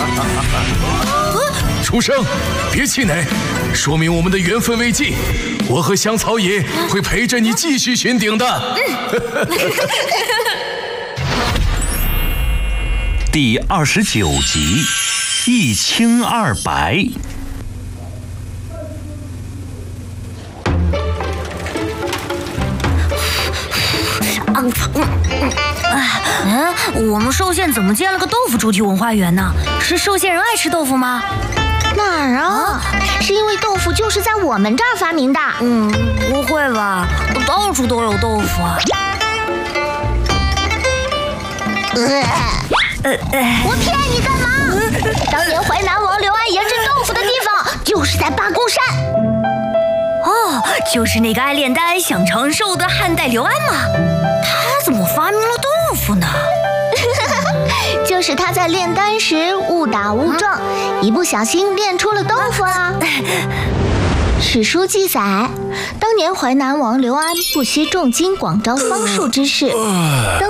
书生，别气馁，说明我们的缘分未尽。我和香草爷会陪着你继续寻顶的。 第29集，一清二白。 我们寿县怎么建了个豆腐主题文化园呢？是寿县人爱吃豆腐吗？ 哪儿啊？是因为豆腐就是在我们这儿发明的。 不会吧？到处都有豆腐啊！ 我骗你干嘛？当年淮南王刘安研制豆腐的地方，就是在八公山。 哦，就是那个爱炼丹、想长寿的汉代刘安吗？他怎么发明了豆腐呢？ 就是他在炼丹时误打误撞，一不小心炼出了豆腐啊。史书记载，当年淮南王刘安不惜重金广招桑树之士，